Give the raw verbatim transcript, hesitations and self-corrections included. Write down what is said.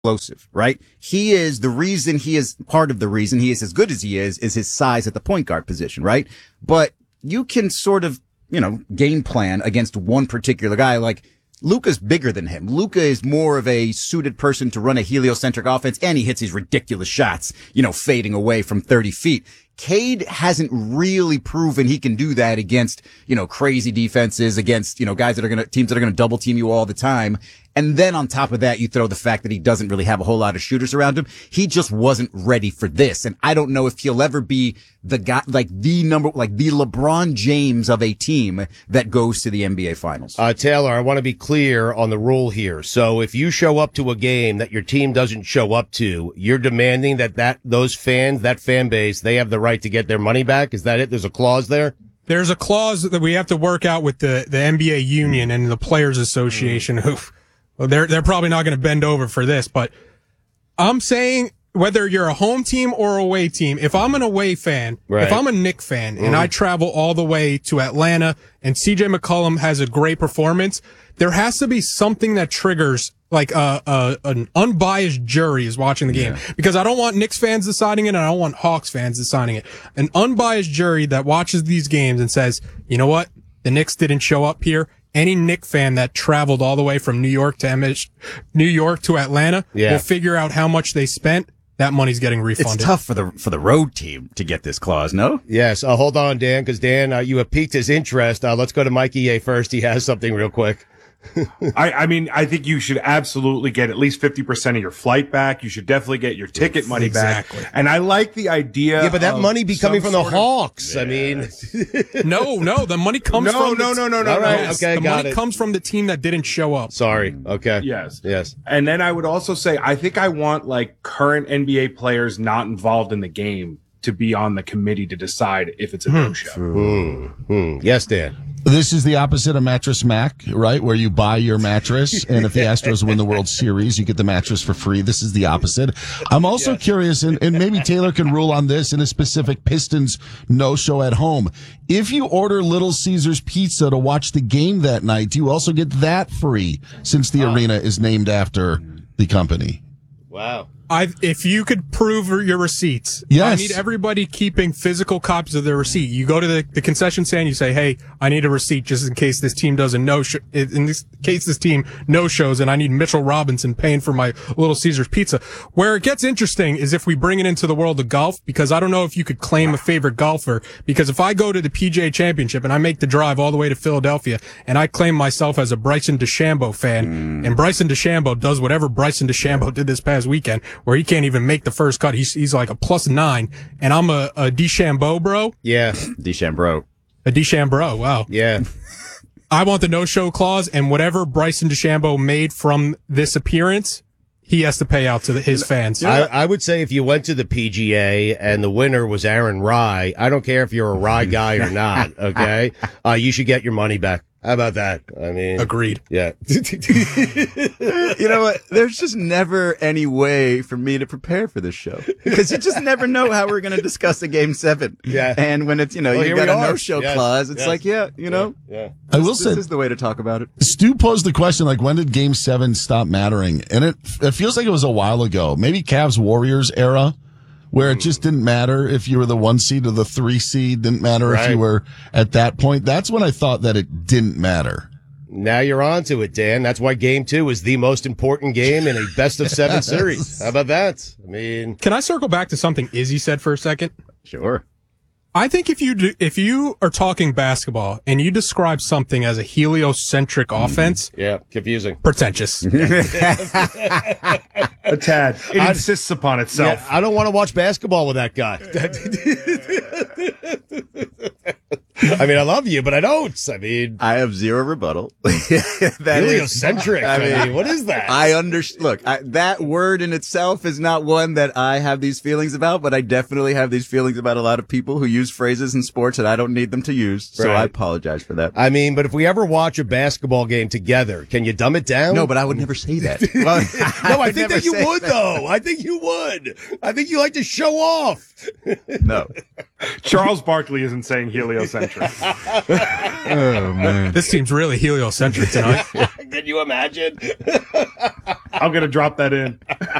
explosive, right? He is the reason he is part of the reason he is as good as he is, is his size at the point guard position, right? But you can sort of, you know, game plan against one particular guy. Like Luka's bigger than him. Luka is more of a suited person to run a heliocentric offense, and he hits these ridiculous shots, you know, fading away from thirty feet. Cade hasn't really proven he can do that against, you know, crazy defenses, against, you know, guys that are going to, teams that are going to double team you all the time. And then on top of that, you throw the fact that he doesn't really have a whole lot of shooters around him. He just wasn't ready for this. And I don't know if he'll ever be the guy, like the number, like the LeBron James of a team that goes to the N B A finals. Uh, Taylor, I want to be clear on the rule here. So if you show up to a game that your team doesn't show up to, you're demanding that, that those fans, that fan base, they have the right to get their money back. Is that it? There's a clause there? There's a clause that we have to work out with the, the N B A union and the Players Association who, well, they're, they're probably not going to bend over for this, but I'm saying whether you're a home team or away team, if I'm an away fan, right. if I'm a Knick fan mm. and I travel all the way to Atlanta and C J McCollum has a great performance, there has to be something that triggers like a, a an unbiased jury is watching the game yeah. because I don't want Knicks fans deciding it and I don't want Hawks fans deciding it. An unbiased jury that watches these games and says, you know what? The Knicks didn't show up here. Any Knick fan that traveled all the way from New York to M S, New York to Atlanta yeah. will figure out how much they spent. That money's getting refunded. It's tough for the for the road team to get this clause, no? Yes. Uh, hold on, Dan, because Dan, uh, you have piqued his interest. Uh, let's go to Mikey A first. He has something real quick. I, I mean, I think you should absolutely get at least fifty percent of your flight back. You should definitely get your ticket money exactly. back. And I like the idea. Yeah, but that money be coming from the Hawks. Of, I mean, no, no, the money comes no, from no, the, no, no, no, all right, no. okay, the got money it. comes from the team that didn't show up. Sorry. Okay. Yes. Yes. And then I would also say, I think I want like current N B A players not involved in the game to be on the committee to decide if it's a no-show. Hmm. Hmm. Yes, Dan. This is the opposite of Mattress Mac, right? Where you buy your mattress, and if the Astros win the World Series, you get the mattress for free. This is the opposite. I'm also yes. curious, and, and maybe Taylor can rule on this in a specific Pistons no-show at home. If you order Little Caesars Pizza to watch the game that night, do you also get that free since the oh. arena is named after the company? Wow. I, if you could prove your receipts, yes. I need everybody keeping physical copies of their receipt. You go to the, the concession stand, you say, hey, I need a receipt just in case this team doesn't no sh- in this case this team no shows and I need Mitchell Robinson paying for my Little Caesars pizza. Where it gets interesting is if we bring it into the world of golf, because I don't know if you could claim a favorite golfer, because if I go to the P G A Championship and I make the drive all the way to Philadelphia and I claim myself as a Bryson DeChambeau fan, mm. and Bryson DeChambeau does whatever Bryson DeChambeau did this past weekend, where he can't even make the first cut. He's he's like a plus nine, and I'm a, a DeChambeau bro. Yeah, DeChambeau. A DeChambeau. Wow. Yeah. I want the no-show clause, and whatever Bryson DeChambeau made from this appearance, he has to pay out to the, his fans. I, I would say if you went to the P G A and the winner was Aaron Rye, I don't care if you're a Rye guy or not, okay? Uh, you should get your money back. How about that? I mean, agreed. Yeah. You know what? There's just never any way for me to prepare for this show because you just never know how we're going to discuss a game seven. Yeah. And when it's, you know, well, you got a are. no-show yes. clause, it's yes. like, yeah, you know, yeah. yeah. I will this, say this is the way to talk about it. Stu posed the question, like, when did game seven stop mattering? And it, it feels like it was a while ago, maybe Cavs Warriors era, where it just didn't matter if you were the one seed or the three seed, didn't matter right. if you were at that point. That's when I thought that it didn't matter. Now you're on to it, Dan. That's why game two is the most important game in a best of seven series. How about that? I mean, can I circle back to something Izzy said for a second? Sure. I think if you do, if you are talking basketball and you describe something as a heliocentric mm-hmm. offense, yeah, confusing, pretentious, a tad. It I, insists upon itself. Yeah, I don't want to watch basketball with that guy. I mean, I love you, but I don't. I mean, I have zero rebuttal. That heliocentric. Is, I, mean, I mean, what is that? I understand. Look, I, that word in itself is not one that I have these feelings about, but I definitely have these feelings about a lot of people who use phrases in sports that I don't need them to use. So right. I apologize for that. I mean, but if we ever watch a basketball game together, can you dumb it down? No, but I would never say that. Well, no, I, I think that you would, that. though. I think you would. I think you like to show off. No. Charles Barkley isn't saying heliocentric. heliocentric. Oh man. This team's really heliocentric tonight. Can you imagine? I'm gonna drop that in.